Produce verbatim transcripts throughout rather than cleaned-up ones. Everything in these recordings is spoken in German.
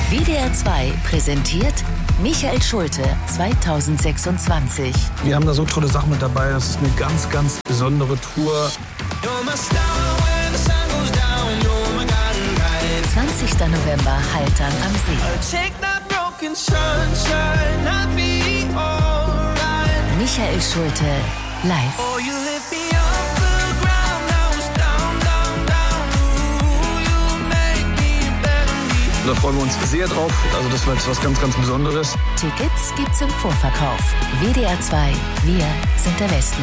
W D R zwei präsentiert Michael Schulte zweitausendsechsundzwanzig. Wir haben da so tolle Sachen mit dabei. Das ist eine ganz, ganz besondere Tour. zwanzigster November, Haltern am See. Michael Schulte live. Da freuen wir uns sehr drauf. Also das war jetzt was ganz, ganz Besonderes. Tickets gibt's im Vorverkauf. W D R zwei, wir sind der Westen.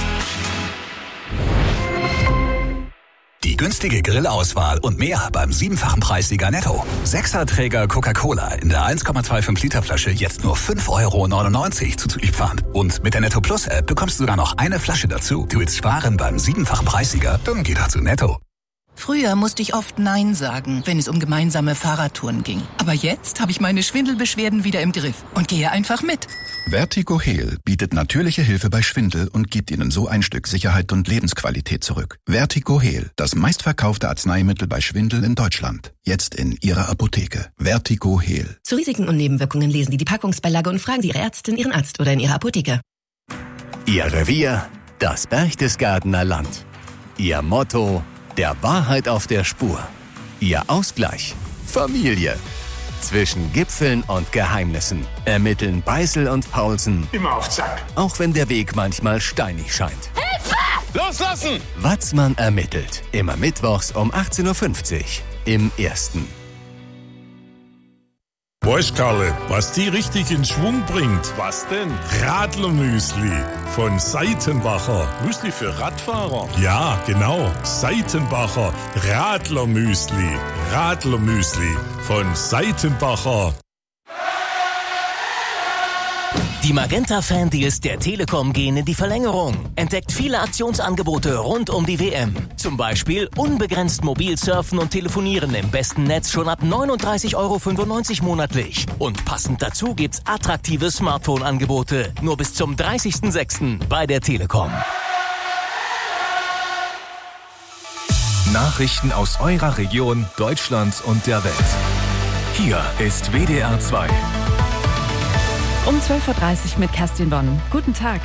Die günstige Grillauswahl und mehr beim siebenfachen Preissieger Netto. Sechserträger Coca-Cola in der eins Komma fünfundzwanzig Liter Flasche jetzt nur fünf Euro neunundneunzig zuzüglich Pfand. Und mit der Netto Plus App bekommst du sogar noch eine Flasche dazu. Du willst sparen beim siebenfachen Preissieger? Dann geh doch zu Netto. Früher musste ich oft Nein sagen, wenn es um gemeinsame Fahrradtouren ging. Aber jetzt habe ich meine Schwindelbeschwerden wieder im Griff und gehe einfach mit. Vertigo Heal bietet natürliche Hilfe bei Schwindel und gibt Ihnen so ein Stück Sicherheit und Lebensqualität zurück. Vertigo Heal, das meistverkaufte Arzneimittel bei Schwindel in Deutschland. Jetzt in Ihrer Apotheke. Vertigo Heal. Zu Risiken und Nebenwirkungen lesen Sie die Packungsbeilage und fragen Sie Ihre Ärztin, Ihren Arzt oder in Ihrer Apotheke. Ihr Revier, das Berchtesgadener Land. Ihr Motto: der Wahrheit auf der Spur. Ihr Ausgleich: Familie. Zwischen Gipfeln und Geheimnissen ermitteln Beißel und Paulsen immer auf Zack. Auch wenn der Weg manchmal steinig scheint. Hilfe! Loslassen! Watzmann ermittelt. Immer mittwochs um achtzehn Uhr fünfzig im Ersten. Weißt, Karle, was die richtig in Schwung bringt? Was denn? Radlermüsli von Seitenbacher. Müsli für Radfahrer? Ja, genau. Seitenbacher Radlermüsli. Radlermüsli von Seitenbacher. Die Magenta-Fan-Deals der Telekom gehen in die Verlängerung. Entdeckt viele Aktionsangebote rund um die W M. Zum Beispiel unbegrenzt mobil surfen und telefonieren im besten Netz schon ab neununddreißig Euro fünfundneunzig monatlich. Und passend dazu gibt's attraktive Smartphone-Angebote. Nur bis zum dreißigsten sechsten bei der Telekom. Nachrichten aus eurer Region, Deutschland und der Welt. Hier ist W D R zwei. Um zwölf Uhr dreißig mit Kerstin Bonn. Guten Tag.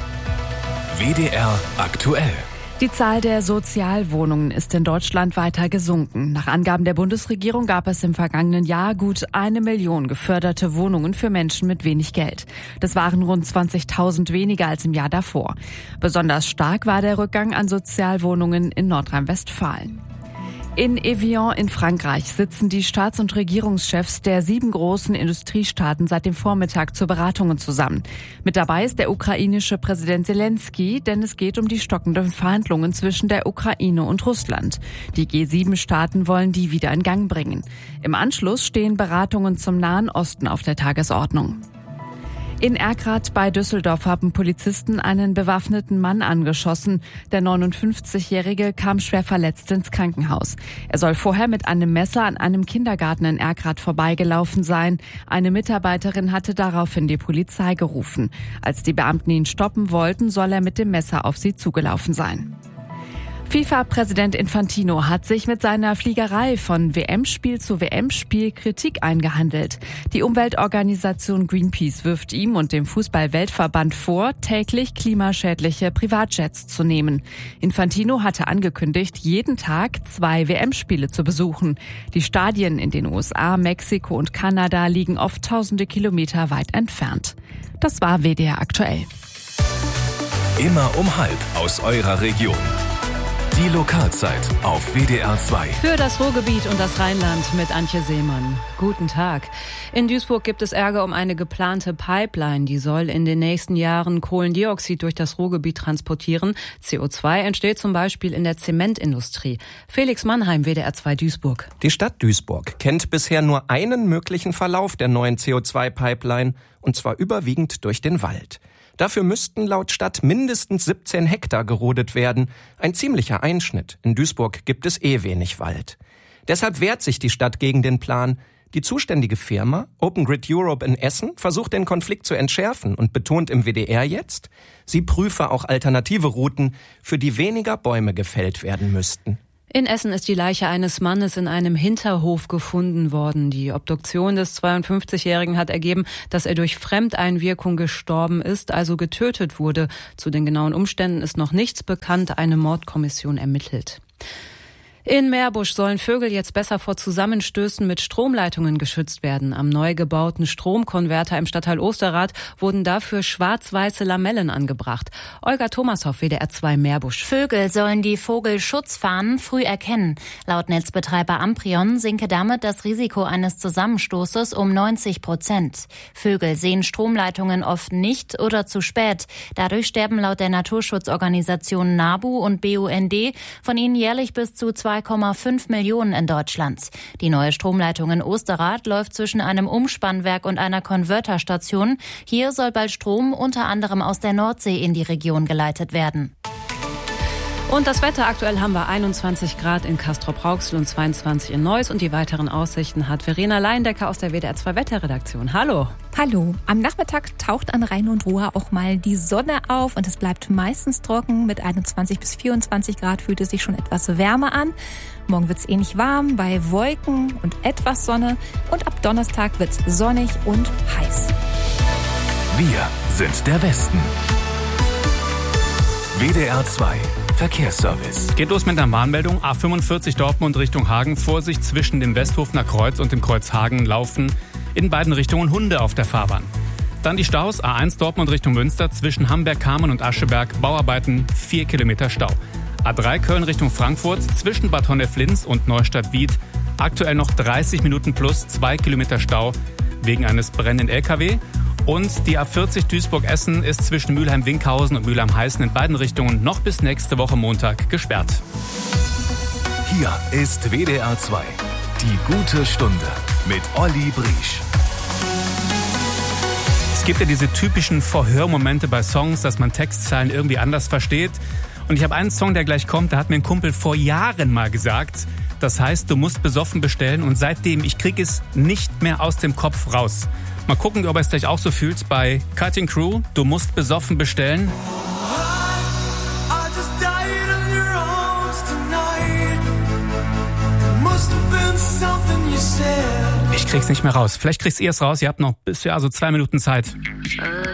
W D R aktuell. Die Zahl der Sozialwohnungen ist in Deutschland weiter gesunken. Nach Angaben der Bundesregierung gab es im vergangenen Jahr gut eine Million geförderte Wohnungen für Menschen mit wenig Geld. Das waren rund zwanzigtausend weniger als im Jahr davor. Besonders stark war der Rückgang an Sozialwohnungen in Nordrhein-Westfalen. In Evian in Frankreich sitzen die Staats- und Regierungschefs der sieben großen Industriestaaten seit dem Vormittag zu Beratungen zusammen. Mit dabei ist der ukrainische Präsident Zelensky, denn es geht um die stockenden Verhandlungen zwischen der Ukraine und Russland. Die G sieben Staaten wollen die wieder in Gang bringen. Im Anschluss stehen Beratungen zum Nahen Osten auf der Tagesordnung. In Erkrath bei Düsseldorf haben Polizisten einen bewaffneten Mann angeschossen. Der neunundfünfzigjährige kam schwer verletzt ins Krankenhaus. Er soll vorher mit einem Messer an einem Kindergarten in Erkrath vorbeigelaufen sein. Eine Mitarbeiterin hatte daraufhin die Polizei gerufen. Als die Beamten ihn stoppen wollten, soll er mit dem Messer auf sie zugelaufen sein. FIFA-Präsident Infantino hat sich mit seiner Fliegerei von W M-Spiel zu W M-Spiel Kritik eingehandelt. Die Umweltorganisation Greenpeace wirft ihm und dem Fußball-Weltverband vor, täglich klimaschädliche Privatjets zu nehmen. Infantino hatte angekündigt, jeden Tag zwei W M-Spiele zu besuchen. Die Stadien in den U S A, Mexiko und Kanada liegen oft tausende Kilometer weit entfernt. Das war W D R aktuell. Immer um halb aus eurer Region. Die Lokalzeit auf W D R zwei. Für das Ruhrgebiet und das Rheinland mit Antje Seemann. Guten Tag. In Duisburg gibt es Ärger um eine geplante Pipeline. Die soll in den nächsten Jahren Kohlendioxid durch das Ruhrgebiet transportieren. C O zwei entsteht zum Beispiel in der Zementindustrie. Felix Mannheim, W D R zwei Duisburg. Die Stadt Duisburg kennt bisher nur einen möglichen Verlauf der neuen C O zwei Pipeline, und zwar überwiegend durch den Wald. Dafür müssten laut Stadt mindestens siebzehn Hektar gerodet werden. Ein ziemlicher Einschnitt. In Duisburg gibt es eh wenig Wald. Deshalb wehrt sich die Stadt gegen den Plan. Die zuständige Firma, Open Grid Europe in Essen, versucht den Konflikt zu entschärfen und betont im W D R jetzt, sie prüfe auch alternative Routen, für die weniger Bäume gefällt werden müssten. In Essen ist die Leiche eines Mannes in einem Hinterhof gefunden worden. Die Obduktion des zweiundfünfzigjährigen hat ergeben, dass er durch Fremdeinwirkung gestorben ist, also getötet wurde. Zu den genauen Umständen ist noch nichts bekannt. Eine Mordkommission ermittelt. In Meerbusch sollen Vögel jetzt besser vor Zusammenstößen mit Stromleitungen geschützt werden. Am neu gebauten Stromkonverter im Stadtteil Osterrad wurden dafür schwarz-weiße Lamellen angebracht. Olga Thomashoff, W D R zwei Meerbusch. Vögel sollen die Vogelschutzfahnen früh erkennen. Laut Netzbetreiber Amprion sinke damit das Risiko eines Zusammenstoßes um neunzig Prozent. Vögel sehen Stromleitungen oft nicht oder zu spät. Dadurch sterben laut der Naturschutzorganisation NABU und B U N D von ihnen jährlich bis zu zwei Komma fünf Millionen in Deutschland. Die neue Stromleitung in Osterrad läuft zwischen einem Umspannwerk und einer Konverterstation. Hier soll bald Strom unter anderem aus der Nordsee in die Region geleitet werden. Und das Wetter, aktuell haben wir einundzwanzig Grad in Castrop-Rauxel und zweiundzwanzig in Neuss. Und die weiteren Aussichten hat Verena Leindecker aus der W D R zwei Wetterredaktion. Hallo. Hallo. Am Nachmittag taucht an Rhein und Ruhr auch mal die Sonne auf und es bleibt meistens trocken. Mit einundzwanzig bis vierundzwanzig Grad fühlt es sich schon etwas wärmer an. Morgen wird es ähnlich warm bei Wolken und etwas Sonne. Und ab Donnerstag wird es sonnig und heiß. Wir sind der Westen. W D R zwei Verkehrsservice. Geht los mit einer Warnmeldung. A fünfundvierzig Dortmund Richtung Hagen. Vorsicht, zwischen dem Westhofener Kreuz und dem Kreuz Hagen laufen in beiden Richtungen Hunde auf der Fahrbahn. Dann die Staus. A eins Dortmund Richtung Münster. Zwischen Hamberg-Kamen und Ascheberg. Bauarbeiten, vier Kilometer Stau. A drei Köln Richtung Frankfurt. Zwischen Bad Honnef-Linz und Neustadt-Wied. Aktuell noch dreißig Minuten plus, zwei Kilometer Stau wegen eines brennenden L K W. Und die A vierzig Duisburg-Essen ist zwischen Mülheim-Winkhausen und Mülheim-Heißen in beiden Richtungen noch bis nächste Woche Montag gesperrt. Hier ist W D R zwei. Die gute Stunde mit Olli Briesch. Es gibt ja diese typischen Verhörmomente bei Songs, dass man Textzeilen irgendwie anders versteht. Und ich habe einen Song, der gleich kommt, da hat mir ein Kumpel vor Jahren mal gesagt, das heißt, du musst besoffen bestellen. Und seitdem, ich kriege es nicht mehr aus dem Kopf raus. Mal gucken, ob er es gleich auch so fühlt bei Cutting Crew. Du musst besoffen bestellen. Ich krieg's nicht mehr raus. Vielleicht kriegst ihr es raus. Ihr habt noch bisher also zwei Minuten Zeit.